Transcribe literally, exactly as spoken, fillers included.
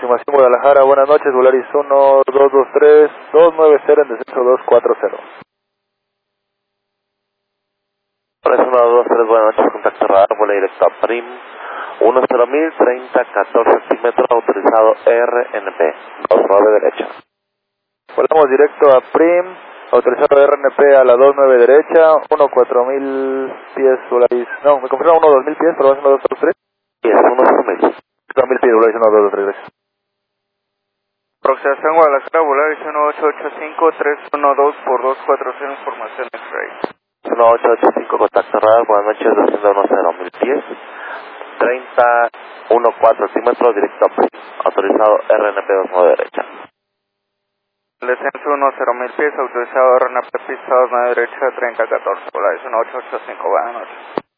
aproximación Guadalajara, buenas noches, Volaris uno dos dos tres dos nueve cero en descenso dos cuatro cero. Volaris uno dos tres, buenas noches, contacto radar, vuelo directo a Prim, uno cero mil, treinta, catorce centímetros, autorizado R N P, dos nueve derecha. Volamos directo a Prim, autorizado R N P a la dos nueve derecha, uno cuatro mil pies, Volaris, no, me confirma uno dos mil pies, pero uno dos tres. Y es uno cero mil. dos mil pies, Volaris uno dos dos tres, gracias. Aproximación Guadalajara, Volaris uno ocho ocho cinco tres uno dos por dos cuatro cero, información X-Ray. uno ocho ocho cinco, contacto radar, buenas noches, desciendo uno cero mil pies, treinta, uno cuatro centímetros, directo a Prim, autorizado R N P dos nueve derecha. Descenso uno cero mil pies, autorizado R N P pista dos nueve derecha, treinta catorce, Volaris uno ocho ocho cinco, buenas noches.